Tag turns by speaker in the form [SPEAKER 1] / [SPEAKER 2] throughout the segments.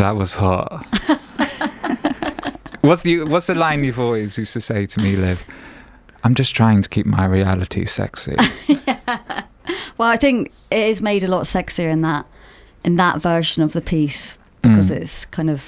[SPEAKER 1] That was hot. What's the line you've always used to say to me, Liv? I'm just trying to keep my reality sexy.
[SPEAKER 2] Yeah. Well, I think it is made a lot sexier in that version of the piece because it's kind of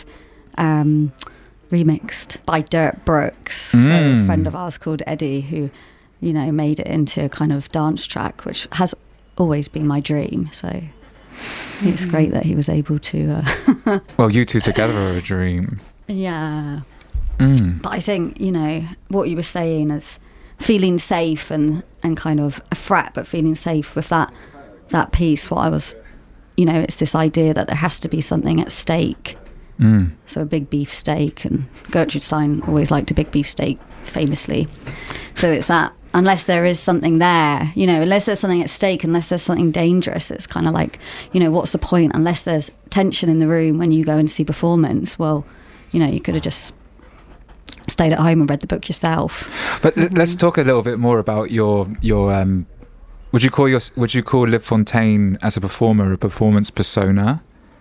[SPEAKER 2] remixed by Dirk Brooks, a friend of ours called Eddie, who, you know, made it into a kind of dance track, which has always been my dream. So it's great that he was able to.
[SPEAKER 1] Well, you two together are a dream.
[SPEAKER 2] Yeah. But I think, you know, what you were saying is feeling safe and kind of a threat, but feeling safe with that piece. What I was, you know, it's this idea that there has to be something at stake. So a big beef steak, and Gertrude Stein always liked a big beef steak, famously. So it's that unless there is something there, you know, unless there's something at stake, unless there's something dangerous, it's kind of like, you know, what's the point? Unless there's tension in the room when you go and see performance, well, you know, you could have just stayed at home and read the book yourself.
[SPEAKER 1] But let's talk a little bit more about your would you call Liv Fontaine as a performer a performance persona?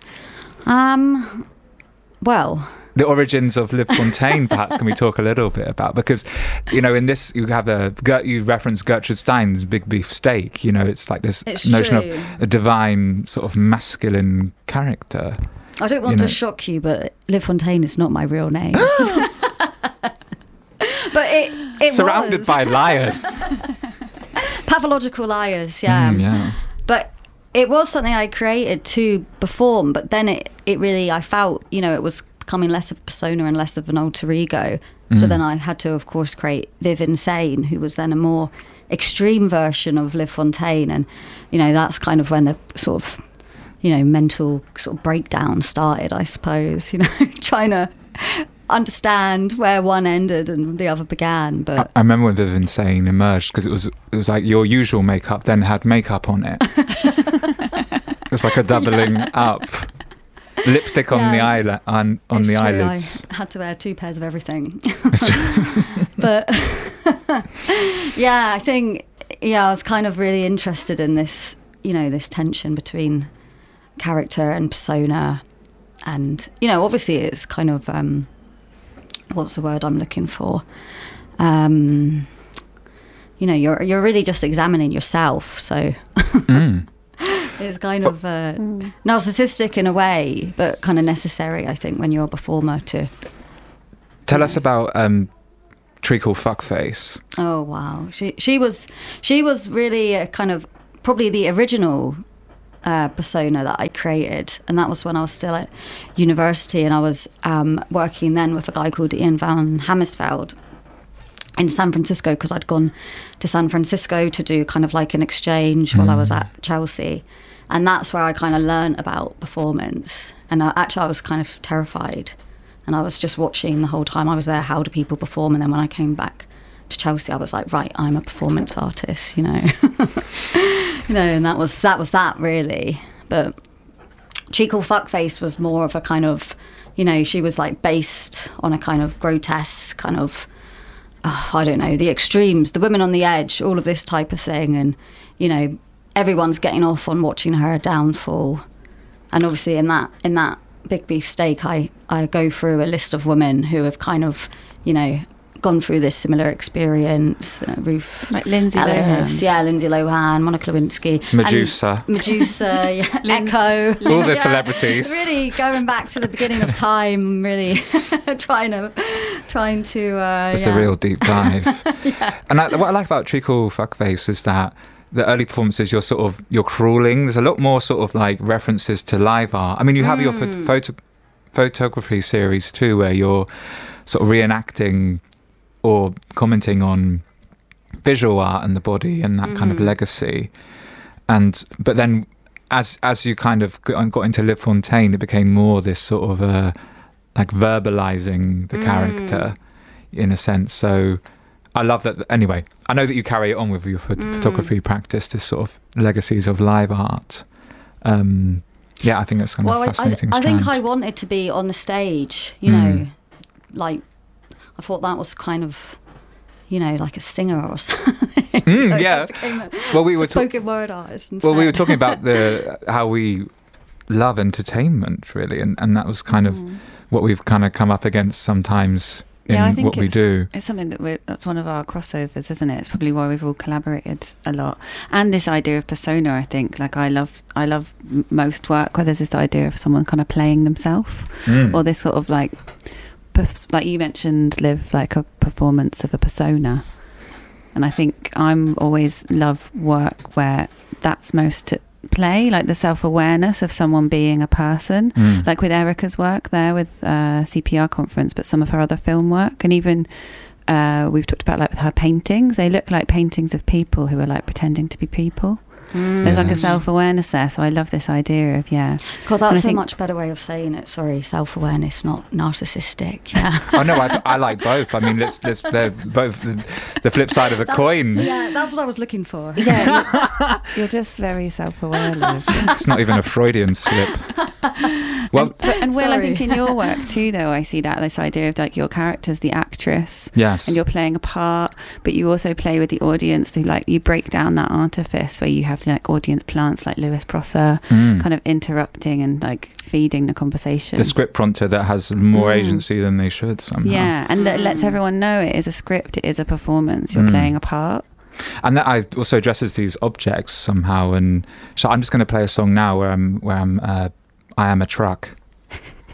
[SPEAKER 2] Well,
[SPEAKER 1] the origins of Liv Fontaine, perhaps, can we talk a little bit about? Because, you know, in this, you reference Gertrude Stein's big beef steak. You know, it's like this notion of a divine sort of masculine character.
[SPEAKER 2] I don't want to shock you, but Liv Fontaine is not my real name. But it
[SPEAKER 1] surrounded by liars.
[SPEAKER 2] Pathological liars, yeah.
[SPEAKER 1] Yes.
[SPEAKER 2] But it was something I created to perform, but then it really, I felt, you know, it was becoming less of a persona and less of an alter ego. So then I had to, of course, create Viv Insane, who was then a more extreme version of Liv Fontaine. And, you know, that's kind of when the sort of, you know, mental sort of breakdown started, I suppose, you know, trying to understand where one ended and the other began. But
[SPEAKER 1] I remember when Viv Insane emerged, because it was like your usual makeup then had makeup on it. It was like a doubling up. Lipstick on the eyelids.
[SPEAKER 2] I had to wear 2 pairs of everything. But yeah, I think I was kind of really interested in this, you know, this tension between character and persona, and, you know, obviously it's kind of what's the word I'm looking for? You know, you're really just examining yourself, so it's kind of narcissistic in a way, but kind of necessary, I think, when you're a performer to.
[SPEAKER 1] Tell us about Treacle Fuckface.
[SPEAKER 2] Oh wow, she was really a kind of probably the original persona that I created, and that was when I was still at university, and I was working then with a guy called Ian Van Hammersveld in San Francisco, because I'd gone to San Francisco to do kind of like an exchange while I was at Chelsea, and that's where I kind of learned about performance. And actually I was kind of terrified, and I was just watching the whole time I was there, how do people perform? And then when I came back to Chelsea, I was like, right, I'm a performance artist, you know. You know, and that was that really. But Treacle Fuckface was more of a kind of, you know, she was like based on a kind of grotesque kind of, I don't know, the extremes, the women on the edge, all of this type of thing. And, you know, everyone's getting off on watching her downfall. And obviously in that big beef steak, I go through a list of women who have kind of, you know, gone through this similar experience. Ruth,
[SPEAKER 3] like Lindsay
[SPEAKER 2] Ellis,
[SPEAKER 3] Lohan.
[SPEAKER 2] Lindsay Lohan, Monica Lewinsky,
[SPEAKER 1] Medusa,
[SPEAKER 2] Echo,
[SPEAKER 1] all the celebrities.
[SPEAKER 2] Really going back to the beginning of time. Really trying to.
[SPEAKER 1] It's a real deep dive. Yeah. And what I like about Treacle Fuckface is that the early performances, you're crawling. There's a lot more sort of like references to live art. I mean, you have your photography series too, where you're sort of reenacting or commenting on visual art and the body and that kind of legacy. But then as you kind of got into Liv Fontaine, it became more this sort of like verbalizing the character in a sense. So I love that. Anyway, I know that you carry it on with your photography practice, this sort of legacies of live art. Yeah, I think that's kind of fascinating.
[SPEAKER 2] I think I wanted to be on the stage, you know, like I thought that was kind of, you know, like a singer or something.
[SPEAKER 1] Yeah. Well, we were
[SPEAKER 2] spoken word artist.
[SPEAKER 1] Well, we were talking about how we love entertainment, really, and that was kind of what we've kind of come up against sometimes in what we do.
[SPEAKER 3] It's something that's one of our crossovers, isn't it? It's probably why we've all collaborated a lot. And this idea of persona, I think, like I love most work where there's this idea of someone kind of playing themselves, or this sort of like you mentioned, Liv, like a performance of a persona. And I think I'm always love work where that's most at play, like the self-awareness of someone being a person, like with Erica's work there with CPR Conference, but some of her other film work, and even we've talked about like with her paintings, they look like paintings of people who are like pretending to be people. There's like a self-awareness there, so I love this idea of
[SPEAKER 2] God, that's a much better way of saying it. Sorry, self-awareness, not narcissistic.
[SPEAKER 1] Oh no, I like both. I mean, they're both the flip side of the coin.
[SPEAKER 2] Yeah, that's what I was looking for.
[SPEAKER 3] Yeah, you're just very self-aware, Liv.
[SPEAKER 1] It's not even a Freudian slip. Well,
[SPEAKER 3] and Will, I think in your work too, though, I see that this idea of like your character's the actress,
[SPEAKER 1] yes,
[SPEAKER 3] and you're playing a part, but you also play with the audience. Through like you break down that artifice where you have like audience plants like Lewis Prosser, kind of interrupting and like feeding the conversation.
[SPEAKER 1] The script prompter that has more agency than they should somehow.
[SPEAKER 3] Yeah, and that lets everyone know it is a script, it is a performance. You're playing a part.
[SPEAKER 1] And that I also addresses these objects somehow. And so I'm just going to play a song now where I am a truck.